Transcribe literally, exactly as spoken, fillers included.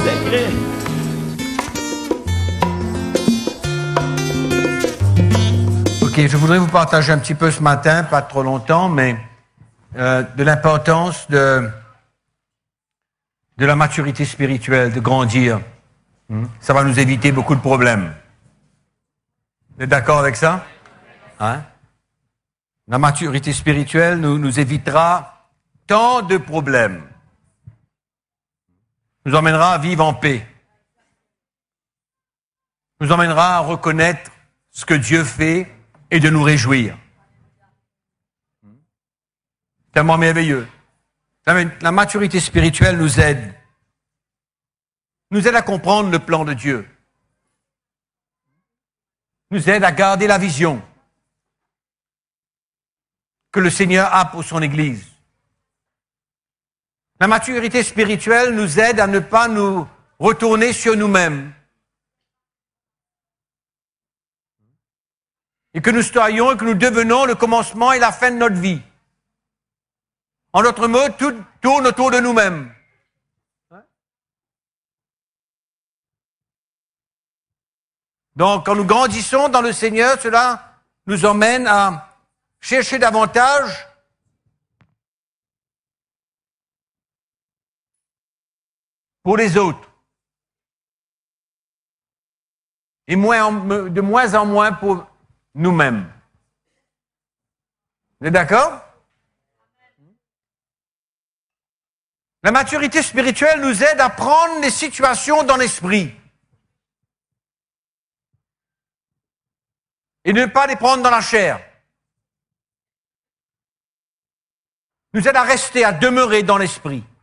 secret. Ok, je voudrais vous partager un petit peu ce matin, pas trop longtemps, mais euh, de l'importance de, de la maturité spirituelle, de grandir. Hmm? Ça va nous éviter beaucoup de problèmes. Vous êtes d'accord avec ça? Hein? La maturité spirituelle nous, nous évitera tant de problèmes. Nous emmènera à vivre en paix. Nous emmènera à reconnaître ce que Dieu fait et de nous réjouir. Tellement merveilleux. La, la maturité spirituelle nous aide. Nous aide à comprendre le plan de Dieu. Nous aide à garder la vision que le Seigneur a pour son Église. La maturité spirituelle nous aide à ne pas nous retourner sur nous-mêmes. Et que nous soyons et que nous devenons le commencement et la fin de notre vie. En d'autres mots, tout tourne autour de nous-mêmes. Donc, quand nous grandissons dans le Seigneur, cela nous emmène à chercher davantage pour les autres. Et moins en, de moins en moins pour nous-mêmes. Vous êtes d'accord? La maturité spirituelle nous aide à prendre les situations dans l'esprit. Et ne pas les prendre dans la chair. Nous aide à rester, à demeurer dans l'esprit.